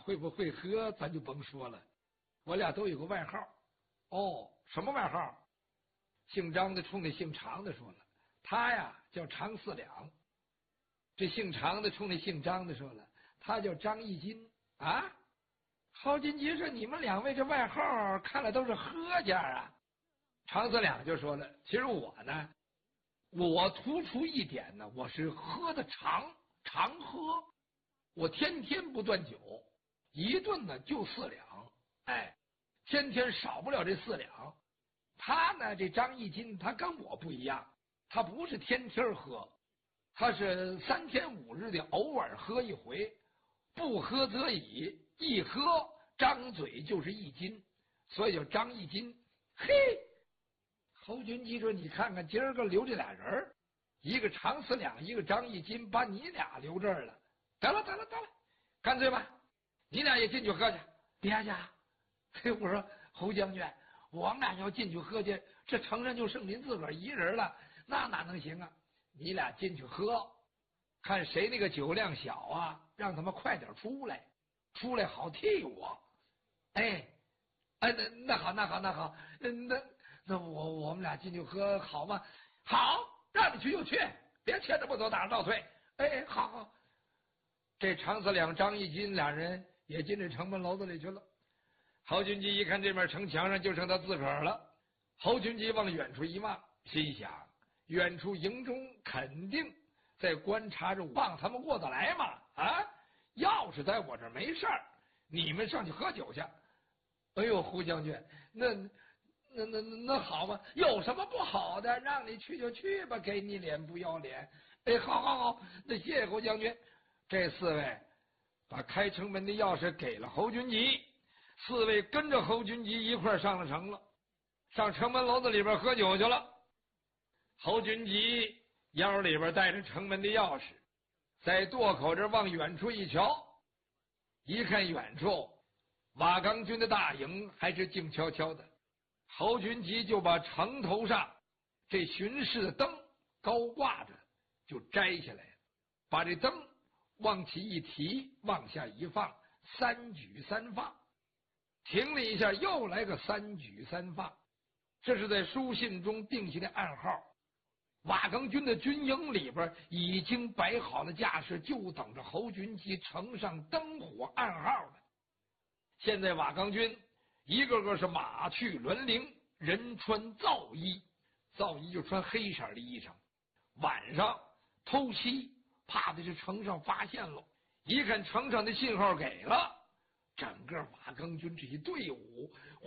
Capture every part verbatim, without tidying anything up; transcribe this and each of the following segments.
会不会喝咱就甭说了，我俩都有个外号。哦，什么外号？姓张的冲那姓常的说了，他呀叫常四两。这姓常的冲那姓张的说了，他叫张一斤啊。郝金吉说：“你们两位这外号看来都是喝家啊。”常四两就说了：“其实我呢，我突出一点呢，我是喝的常，常喝，我天天不断酒，一顿呢就四两，哎，天天少不了这四两。他呢，这张一斤，他跟我不一样，他不是天天喝，他是三天五日的偶尔喝一回，不喝则已，一喝张嘴就是一斤，所以叫张一斤。嘿，侯军基说：“你看看今儿个留这俩人，一个常四两，一个张一斤，把你俩留这儿了。得了，得了，得了，干脆吧，你俩也进去喝去。别去。嘿，我说侯将军，我们俩要进去喝去，这城上就剩您自个儿一人了，那哪能行啊？你俩进去喝，看谁那个酒量小啊，让他们快点出来，出来好替我。哎，哎，那那好，那好，那好，那那我我们俩进去喝好吗？好，让你去就去，别牵着不走，打着倒退。哎，好好。这常四两、张一斤俩人也进这城门楼子里去了。侯军基一看这面城墙上就剩他自个儿了，侯军基往远处一望，心想：远处营中肯定在观察着望他们过得来嘛。啊，要是在我这儿没事儿，你们上去喝酒去。哎呦，胡将军，那那那那好吧，有什么不好的？让你去就去吧，给你脸不要脸。哎，好好好，那谢谢侯将军。这四位把开城门的钥匙给了侯军基，四位跟着侯军基一块上了城了，上城门楼子里边喝酒去了。侯军基腰里边带着城门的钥匙，在垛口这往远处一瞧，一看远处瓦岗军的大营还是静悄悄的。侯军基就把城头上这巡视的灯高挂着就摘下来，把这灯往起一提，往下一放，三举三放。停了一下，又来个三举三放。这是在书信中定下的暗号。瓦岗军的军营里边已经摆好了架势，就等着侯军基城上灯火暗号了。现在瓦岗军一个个是马去轮铃，人穿皂衣，皂衣就穿黑色的衣裳。晚上偷袭，怕的是城上发现了，一看城上的信号给了，整个瓦岗军这一队伍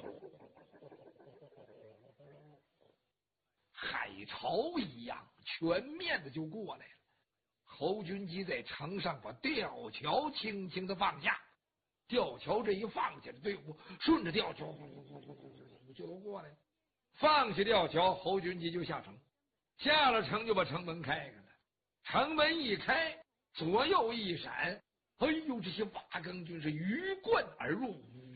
海潮一样全面的就过来了。侯军基在城上把吊桥轻轻的放下，吊桥这一放下，队伍顺着吊桥就都过来了。放下吊桥，侯军基就下城，下了城就把城门开开了。城门一开，左右一闪，哎呦，这些瓦岗军是鱼贯而入。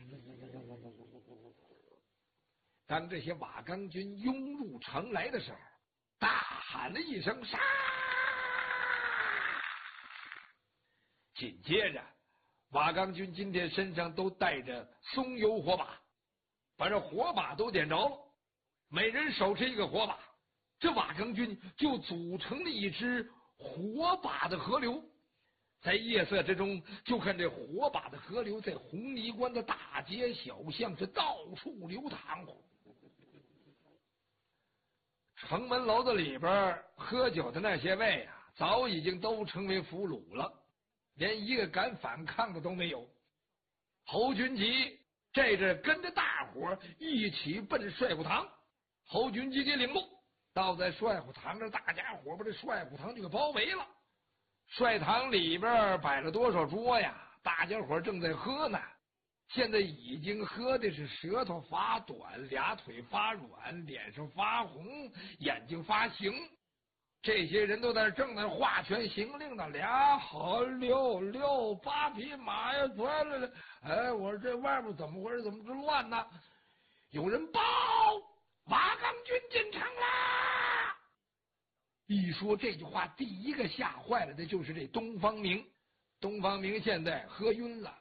当这些瓦岗军拥入城来的时候，大喊了一声杀，紧接着瓦岗军今天身上都带着松油火把，把这火把都点着了，每人手持一个火把，这瓦岗军就组成了一支火把的河流。在夜色之中，就看这火把的河流在红泥关的大街小巷是到处流淌。城门楼子里边喝酒的那些位啊，早已经都成为俘虏了，连一个敢反抗的都没有。侯军基这阵跟着大伙一起奔帅府堂，侯军基给领路，到在帅府堂这，大家伙把这帅府堂就给包围了。帅堂里边摆了多少桌呀？大家伙正在喝呢，现在已经喝的是舌头发短，俩腿发软，脸上发红，眼睛发形。这些人都在正在画拳行令呢，俩好六六八匹马呀，来来来！哎，我说这外面怎么回事？怎么这乱呢？有人报，瓦岗军进城啦！一说这句话，第一个吓坏了的就是这东方明。东方明现在喝晕了，